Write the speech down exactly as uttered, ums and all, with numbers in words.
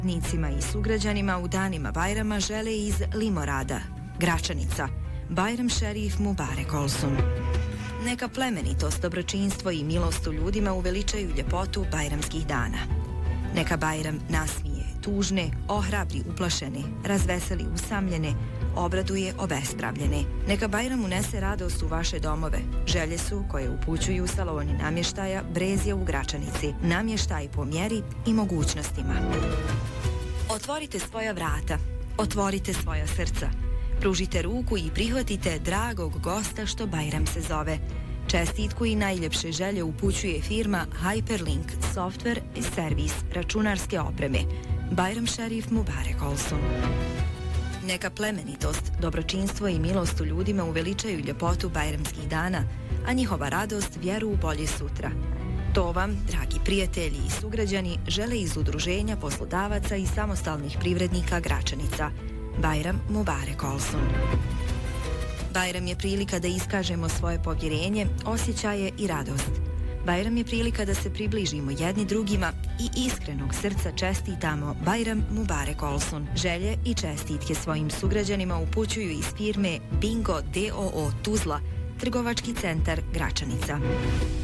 Nicima i sugrađanima u danima Bajrama žele iz Limorada, Gračanica, Bajram Šerif Mubarek Olsun. Neka plemenitost, dobročinstvo i milost u ljudima uveličaju ljepotu bajramskih dana. Neka Bajram nasmije tužne, ohrabri uplašene, razveseli usamljene, obraduje obespravljene. Neka Bajram unese radost u vaše domove. Želje su koje upućuju saloni namještaja Brezje u Gračanici. Namještaj po mjeri i mogućnostima. Otvorite svoja vrata, otvorite svoja srca. Pružite ruku i prihvatite dragog gosta što Bajram se zove. Čestitku i najljepše želje upućuje firma Hyperlink Software i servis računarske opreme. Bajram Šerif Mubarek Olsun. Neka plemenitost, dobročinstvo i milost u ljudima uveličaju ljepotu bajramskih dana, a njihova radost vjeru u bolje sutra. To vam, dragi prijatelji i sugrađani, žele iz Udruženja poslodavaca i samostalnih privrednika Gračanica. Bajram Mubarek Olsun. Bajram je prilika da iskažemo svoje povjerenje, osjećaje i radost. Bajram je prilika da se približimo jedni drugima i iskrenog srca čestitamo Bajram Mubarek Olsun. Želje i čestitke svojim sugrađanima upućuju iz firme Bingo D O O Tuzla, trgovački centar Gračanica.